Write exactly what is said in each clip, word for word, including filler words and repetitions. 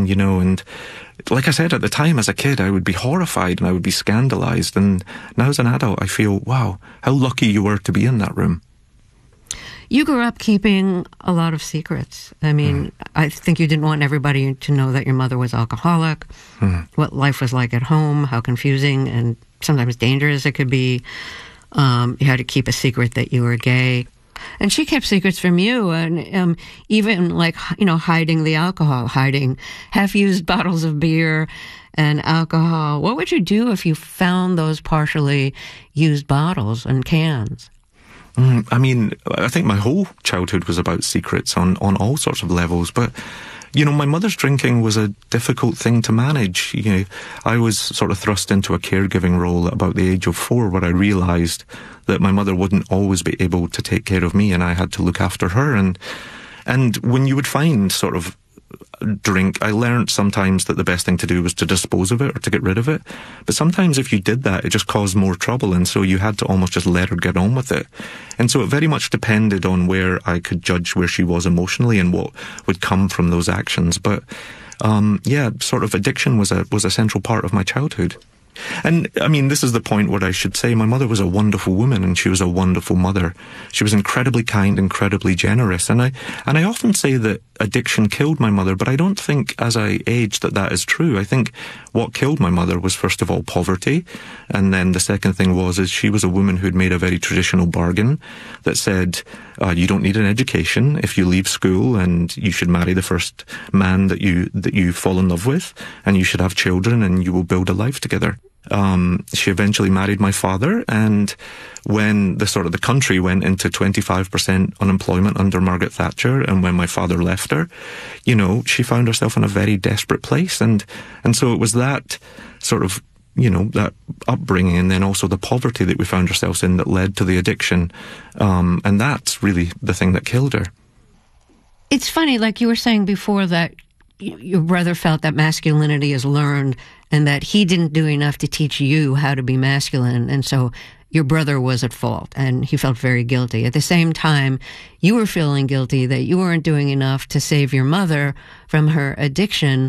drinking, you know, and like I said, at the time as a kid, I would be horrified and I would be scandalized. And now as an adult, I feel, wow, how lucky you were to be in that room. You grew up keeping a lot of secrets. I mean, mm. I think you didn't want everybody to know that your mother was alcoholic, mm. what life was like at home, how confusing and sometimes dangerous it could be. Um, you had to keep a secret that you were gay. And she kept secrets from you, and um, even like, you know, hiding the alcohol, hiding half-used bottles of beer and alcohol. What would you do if you found those partially used bottles and cans? Mm, I mean, I think my whole childhood was about secrets on, on all sorts of levels, but you know, my mother's drinking was a difficult thing to manage. You know, I was sort of thrust into a caregiving role at about the age of four, where I realised that my mother wouldn't always be able to take care of me, and I had to look after her. And and when you would find sort of drink, I learned sometimes that the best thing to do was to dispose of it or to get rid of it. But sometimes if you did that, it just caused more trouble, and so you had to almost just let her get on with it. And so it very much depended on where I could judge where she was emotionally and what would come from those actions. But um, yeah, sort of addiction was a was a central part of my childhood. And, I mean, this is the point where I should say my mother was a wonderful woman, and she was a wonderful mother. She was incredibly kind, incredibly generous. And I, and I often say that addiction killed my mother, but I don't think as I aged that that is true. I think what killed my mother was, first of all, poverty. And then the second thing was, is she was a woman who'd made a very traditional bargain that said, uh, you don't need an education if you leave school, and you should marry the first man that you, that you fall in love with, and you should have children, and you will build a life together. Um, she eventually married my father, and when the sort of the country went into twenty-five percent unemployment under Margaret Thatcher, and when my father left her, you know, she found herself in a very desperate place. And, and so it was that sort of, you know, that upbringing, and then also the poverty that we found ourselves in that led to the addiction. Um, and that's really the thing that killed her. It's funny, like you were saying before, that your brother felt that masculinity is learned and that he didn't do enough to teach you how to be masculine. And so your brother was at fault and he felt very guilty. At the same time, you were feeling guilty that you weren't doing enough to save your mother from her addiction.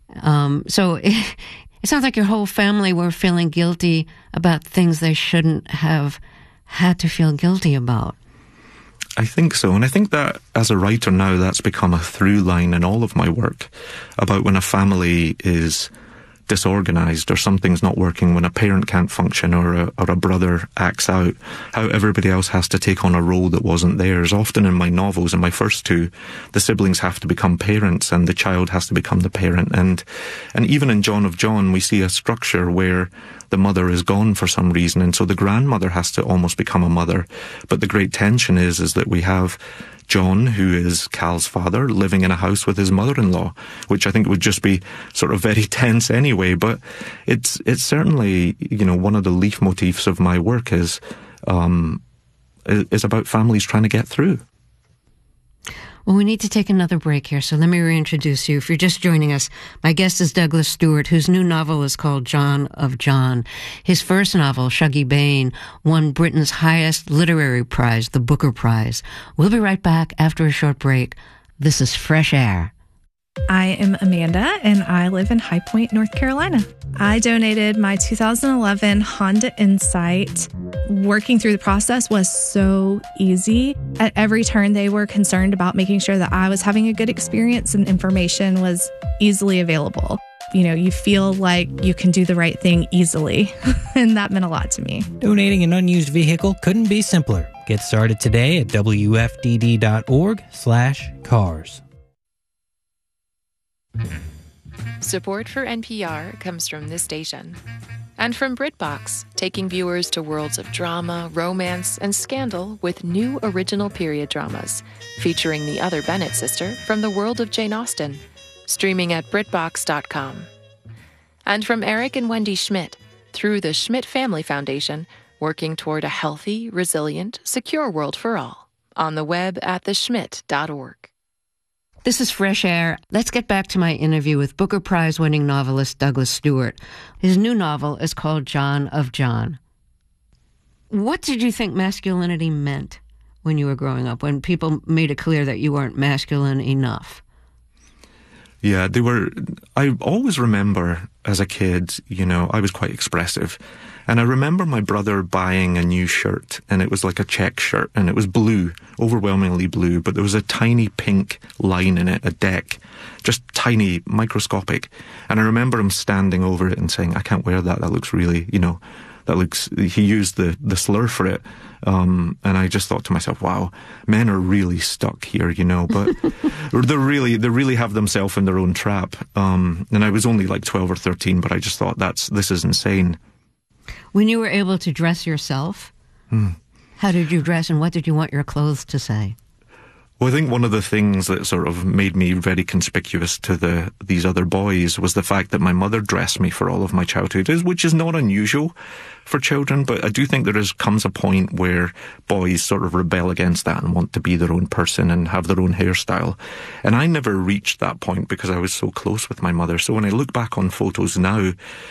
Um, so it, it sounds like your whole family were feeling guilty about things they shouldn't have had to feel guilty about. I think so. And I think that as a writer now, that's become a through line in all of my work about when a family is disorganized or something's not working, when a parent can't function or a, or a brother acts out, how everybody else has to take on a role that wasn't theirs. Often in my novels, in my first two, the siblings have to become parents and the child has to become the parent. And, and even in John of John, we see a structure where the mother is gone for some reason, and so the grandmother has to almost become a mother. But the great tension is, is that we have John, who is Cal's father, living in a house with his mother-in-law, which I think would just be sort of very tense anyway. But it's it's certainly, you know, one of the leaf motifs of my work is um, is about families trying to get through. Well, we need to take another break here, so let me reintroduce you. If you're just joining us, my guest is Douglas Stuart, whose new novel is called John of John. His first novel, Shuggie Bain, won Britain's highest literary prize, the Booker Prize. We'll be right back after a short break. This is Fresh Air. I am Amanda, and I live in High Point, North Carolina. I donated my two thousand eleven Honda Insight. Working through the process was so easy. At every turn, they were concerned about making sure that I was having a good experience and information was easily available. You know, you feel like you can do the right thing easily, and that meant a lot to me. Donating an unused vehicle couldn't be simpler. Get started today at W F D D dot org slash cars. Support for N P R comes from this station and from BritBox, taking viewers to worlds of drama, romance, and scandal with new original period dramas featuring the other Bennett sister from the world of Jane Austen, streaming at Britbox dot com. And from Eric and Wendy Schmidt, through the Schmidt Family Foundation, working toward a healthy, resilient, secure world for all, on the web at the schmidt dot org. This is Fresh Air. Let's get back to my interview with Booker Prize-winning novelist Douglas Stuart. His new novel is called John of John. What did you think masculinity meant when you were growing up, when people made it clear that you weren't masculine enough? Yeah, they were, I always remember as a kid, you know, I was quite expressive. And I remember my brother buying a new shirt, and it was like a check shirt, and it was blue, overwhelmingly blue, but there was a tiny pink line in it, a deck, just tiny, microscopic. And I remember him standing over it and saying, I can't wear that, that looks really, you know, that looks, he used the, the slur for it. Um, and I just thought to myself, wow, men are really stuck here, you know, but they're really, they really have themselves in their own trap. Um, and I was only like twelve or thirteen, but I just thought that's, this is insane. When you were able to dress yourself, hmm. how did you dress and what did you want your clothes to say? Well, I think one of the things that sort of made me very conspicuous to the these other boys was the fact that my mother dressed me for all of my childhood, which is not unusual for children, but I do think there is comes a point where boys sort of rebel against that and want to be their own person and have their own hairstyle. And I never reached that point because I was so close with my mother. So when I look back on photos now,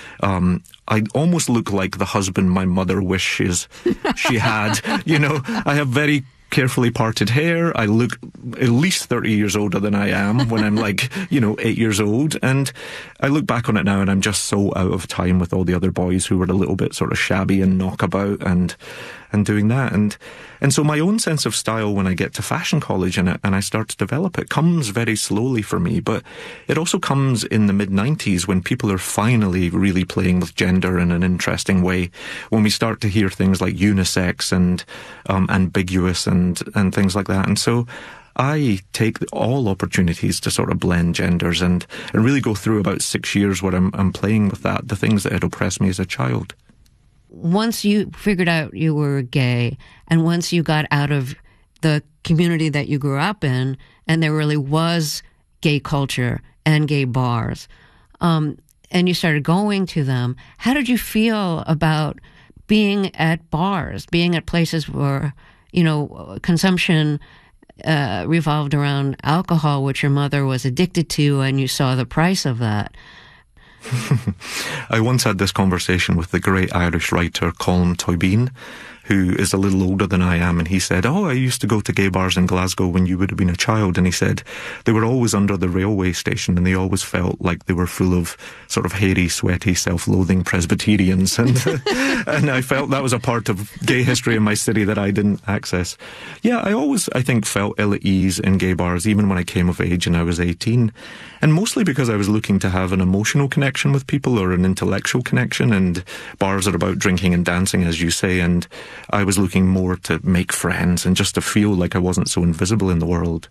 um, I almost look like the husband my mother wishes she had. You know, I have very carefully parted hair. I look at least thirty years older than I am when I'm like, you know, eight years old. And I look back on it now and I'm just so out of time with all the other boys who were a little bit sort of shabby and knockabout and and doing that. And and so my own sense of style when I get to fashion college and, and I start to develop it comes very slowly for me. But it also comes in the mid nineties when people are finally really playing with gender in an interesting way. When we start to hear things like unisex and um, ambiguous and, and things like that. And so I take all opportunities to sort of blend genders and, and really go through about six years where I'm, I'm playing with that, the things that had oppressed me as a child. Once you figured out you were gay and once you got out of the community that you grew up in and there really was gay culture and gay bars, um, and you started going to them, how did you feel about being at bars, being at places where, you know, consumption uh, revolved around alcohol, which your mother was addicted to, and you saw the price of that? I once had this conversation with the great Irish writer Colm Toibeen, who is a little older than I am, and he said, oh, I used to go to gay bars in Glasgow when you would have been a child, and he said they were always under the railway station and they always felt like they were full of sort of hairy, sweaty, self-loathing Presbyterians, and and I felt that was a part of gay history in my city that I didn't access. Yeah, I always, I think, felt ill at ease in gay bars, even when I came of age and I was eighteen, and mostly because I was looking to have an emotional connection with people or an intellectual connection, and bars are about drinking and dancing, as you say, and I was looking more to make friends and just to feel like I wasn't so invisible in the world.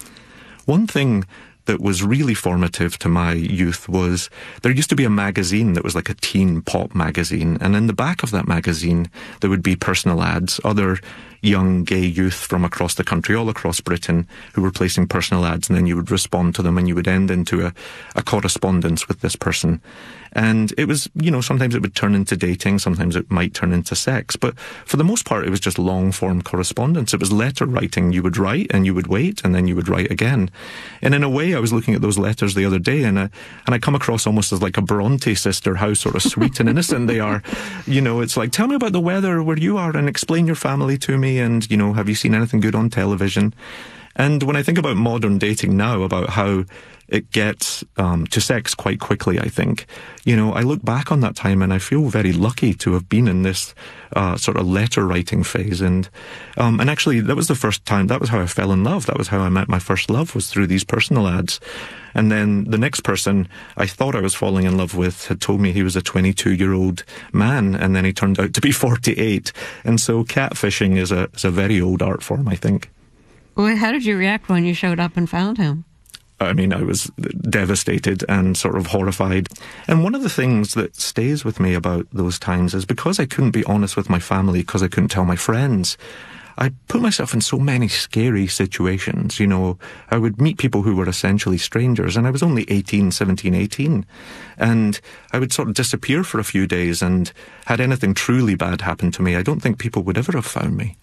One thing that was really formative to my youth was there used to be a magazine that was like a teen pop magazine, and in the back of that magazine there would be personal ads, other young gay youth from across the country, all across Britain, who were placing personal ads, and then you would respond to them and you would end into a, a correspondence with this person. And it was, you know, sometimes it would turn into dating, sometimes it might turn into sex, but for the most part it was just long-form correspondence. It was letter writing. You would write and you would wait and then you would write again. And in a way I was looking at those letters the other day and I, and I come across almost as like a Bronte sister, how sort of sweet and innocent they are. You know, it's like, tell me about the weather where you are and explain your family to me, and, you know, have you seen anything good on television? And when I think about modern dating now, about how it gets um, to sex quite quickly, I think, you know, I look back on that time and I feel very lucky to have been in this uh, sort of letter writing phase. And um, and actually, that was the first time, that was how I fell in love. That was how I met my first love, was through these personal ads. And then the next person I thought I was falling in love with had told me he was a twenty-two-year-old man, and then he turned out to be forty-eight. And so catfishing is a, is a very old art form, I think. Well, how did you react when you showed up and found him? I mean, I was devastated and sort of horrified. And one of the things that stays with me about those times is because I couldn't be honest with my family, because I couldn't tell my friends, I put myself in so many scary situations. You know, I would meet people who were essentially strangers, and I was only eighteen, seventeen, eighteen. And I would sort of disappear for a few days, and had anything truly bad happen to me, I don't think people would ever have found me.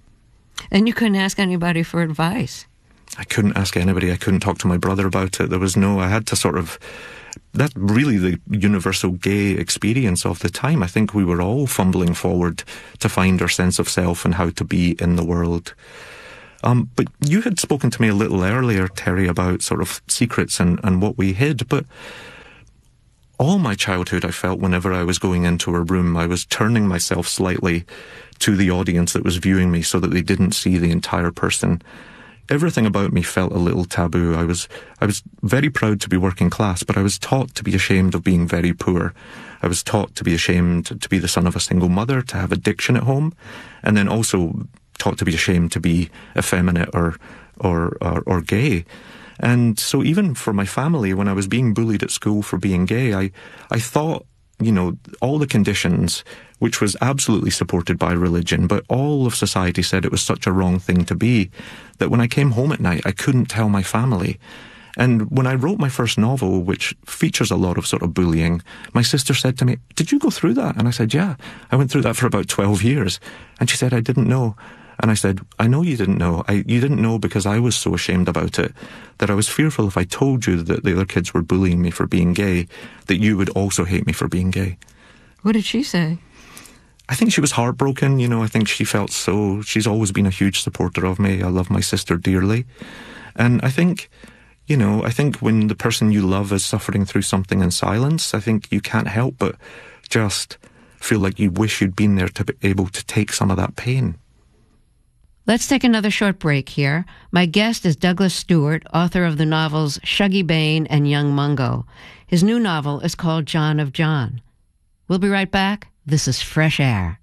And you couldn't ask anybody for advice? I couldn't ask anybody. I couldn't talk to my brother about it. There was no, I had to sort of, that's really the universal gay experience of the time. I think we were all fumbling forward to find our sense of self and how to be in the world. Um, but you had spoken to me a little earlier, Terry, about sort of secrets and, and what we hid. But all my childhood, I felt whenever I was going into a room, I was turning myself slightly to the audience that was viewing me so that they didn't see the entire person. Everything about me felt a little taboo. I was I was very proud to be working class, but I was taught to be ashamed of being very poor. I was taught to be ashamed to be the son of a single mother, to have addiction at home, and then also taught to be ashamed to be effeminate or or or, or gay. And so even for my family, when I was being bullied at school for being gay, I, I thought, you know, all the conditions, which was absolutely supported by religion, but all of society said it was such a wrong thing to be, that when I came home at night, I couldn't tell my family. And when I wrote my first novel, which features a lot of sort of bullying, my sister said to me, "Did you go through that?" And I said, "Yeah, I went through that for about twelve years. And she said, "I didn't know." And I said, "I know you didn't know. I, you didn't know because I was so ashamed about it that I was fearful if I told you that the other kids were bullying me for being gay, that you would also hate me for being gay." What did she say? I think she was heartbroken. You know, I think she felt so, she's always been a huge supporter of me. I love my sister dearly. And I think, you know, I think when the person you love is suffering through something in silence, I think you can't help but just feel like you wish you'd been there to be able to take some of that pain. Let's take another short break here. My guest is Douglas Stewart, author of the novels Shuggie Bain and Young Mungo. His new novel is called John of John. We'll be right back. This is Fresh Air.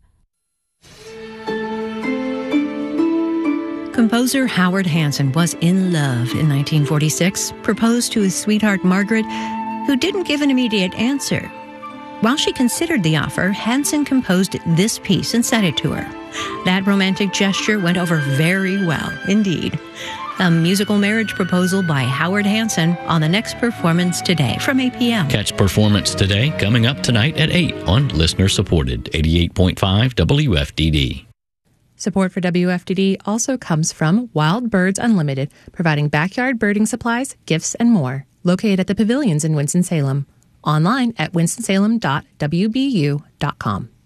Composer Howard Hanson was in love in nineteen forty-six, proposed to his sweetheart Margaret, who didn't give an immediate answer. While she considered the offer, Hanson composed this piece and sent it to her. That romantic gesture went over very well indeed. A musical marriage proposal by Howard Hanson on the next Performance Today from eight p.m. Catch Performance Today coming up tonight at eight on listener-supported eighty-eight point five W F D D. Support for W F D D also comes from Wild Birds Unlimited, providing backyard birding supplies, gifts, and more. Located at the Pavilions in Winston-Salem. Online at winston salem dot w b u dot com.